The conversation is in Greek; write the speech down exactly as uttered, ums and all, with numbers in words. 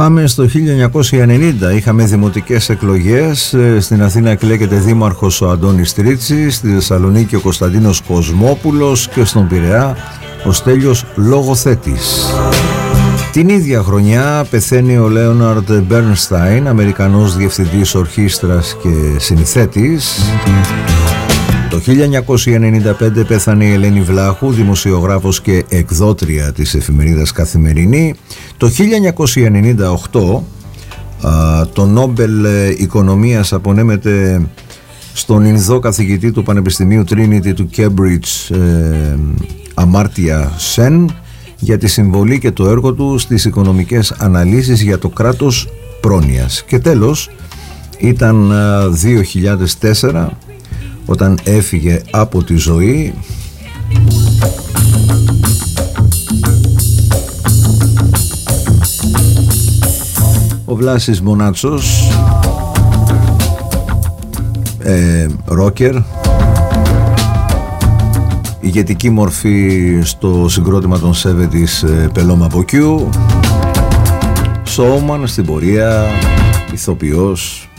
Πάμε στο χίλια εννιακόσια ενενήντα. Είχαμε δημοτικές εκλογές. Στην Αθήνα εκλέγεται δήμαρχος ο Αντώνης Τρίτσης, στη Θεσσαλονίκη ο Κωνσταντίνος Κοσμόπουλος και στον Πειραιά ο Στέλιος Λογοθέτης. Την ίδια χρονιά πεθαίνει ο Λέοναρντ Μπέρνσταϊν, Αμερικανός διευθυντής ορχήστρας και συνθέτης. Το χίλια εννιακόσια ενενήντα πέντε πέθανε η Ελένη Βλάχου, δημοσιογράφος και εκδότρια της εφημερίδας Καθημερινή. Το χίλια εννιακόσια ενενήντα οκτώ α, το Νόμπελ Οικονομίας απονέμεται στον Ινδό καθηγητή του Πανεπιστημίου Trinity του Cambridge, ε, Αμάρτια Σεν, για τη συμβολή και το έργο του στις οικονομικές αναλύσεις για το κράτος πρόνοιας. Και τέλος ήταν α, δύο χιλιάδες τέσσερα όταν έφυγε από τη ζωή ο Βλάσης Μονάτσος, ε, ρόκερ, ηγετική μορφή στο συγκρότημα των εβδομήντα Πελώμα από Κιού, showman στην πορεία, ηθοποιός,